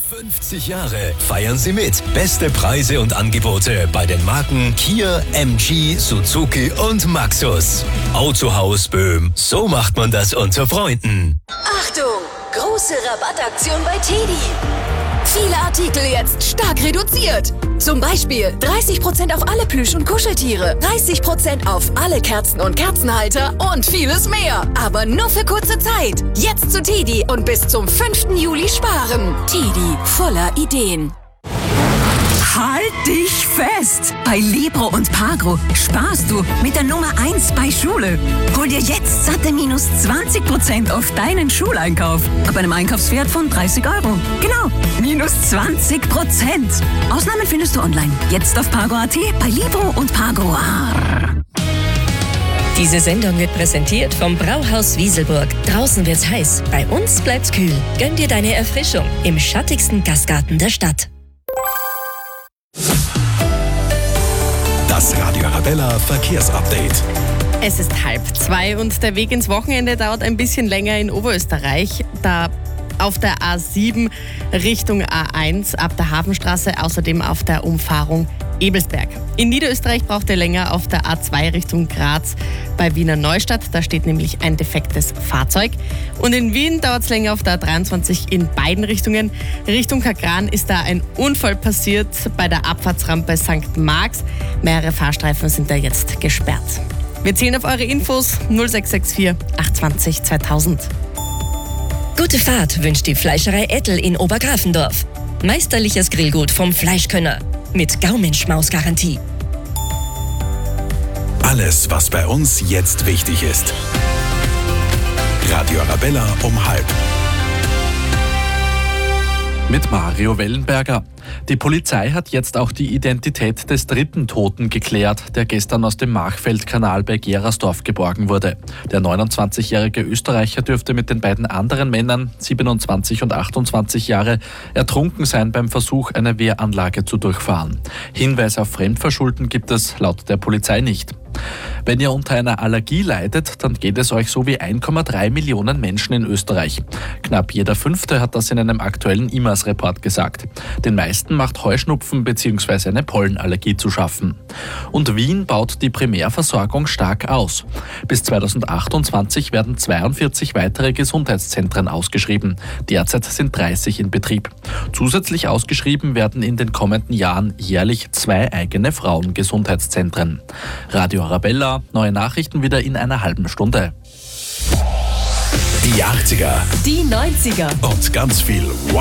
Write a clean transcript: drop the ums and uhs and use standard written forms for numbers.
50 Jahre feiern Sie mit. Beste Preise und Angebote bei den Marken Kia, MG, Suzuki und Maxus. Autohaus Böhm, so macht man das unter Freunden. Achtung! Große Rabattaktion bei TEDi. Viele Artikel jetzt stark reduziert. Zum Beispiel 30% auf alle Plüsch- und Kuscheltiere, 30% auf alle Kerzen und Kerzenhalter und vieles mehr. Aber nur für kurze Zeit. Jetzt zu TEDi und bis zum 5. Juli sparen. TEDi, voller Ideen. Halt dich fest! Bei Libro und Pagro sparst du mit der Nummer 1 bei Schule. Hol dir jetzt satte minus 20% auf deinen Schuleinkauf. Ab einem Einkaufswert von 30 €. Genau, minus 20%. Ausnahmen findest du online. Jetzt auf Pagro.at, bei Libro und Pagro. Diese Sendung wird präsentiert vom Brauhaus Wieselburg. Draußen wird's heiß, bei uns bleibt's kühl. Gönn dir deine Erfrischung im schattigsten Gastgarten der Stadt. Das Radio Arabella Verkehrsupdate. Es ist 1:30 und der Weg ins Wochenende dauert ein bisschen länger in Oberösterreich. Da auf der A7 Richtung A1 ab der Hafenstraße, außerdem auf der Umfahrung Ebelsberg. In Niederösterreich braucht ihr länger auf der A2 Richtung Graz bei Wiener Neustadt. Da steht nämlich ein defektes Fahrzeug. Und in Wien dauert es länger auf der A23 in beiden Richtungen. Richtung Kagran ist da ein Unfall passiert bei der Abfahrtsrampe St. Marx. Mehrere Fahrstreifen sind da jetzt gesperrt. Wir zählen auf eure Infos 0664 820 2000. Gute Fahrt wünscht die Fleischerei Ettel in Obergrafendorf. Meisterliches Grillgut vom Fleischkönner mit Gaumenschmaus-Garantie. Alles, was bei uns jetzt wichtig ist. Radio Arabella um 12:30. Mit Mario Wellenberger. Die Polizei hat jetzt auch die Identität des dritten Toten geklärt, der gestern aus dem Machfeldkanal bei Gerersdorf geborgen wurde. Der 29-jährige Österreicher dürfte mit den beiden anderen Männern, 27 und 28 Jahre, ertrunken sein beim Versuch, eine Wehranlage zu durchfahren. Hinweis auf Fremdverschulden gibt es laut der Polizei nicht. Wenn ihr unter einer Allergie leidet, dann geht es euch so wie 1,3 Millionen Menschen in Österreich. Knapp jeder Fünfte hat das in einem aktuellen IMAS-Report gesagt. Den meisten macht Heuschnupfen bzw. eine Pollenallergie zu schaffen. Und Wien baut die Primärversorgung stark aus. Bis 2028 werden 42 weitere Gesundheitszentren ausgeschrieben. Derzeit sind 30 in Betrieb. Zusätzlich ausgeschrieben werden in den kommenden Jahren jährlich 2 eigene Frauengesundheitszentren. Radio Arabella, neue Nachrichten wieder in einer halben Stunde. Die 80er Die 90er. und ganz viel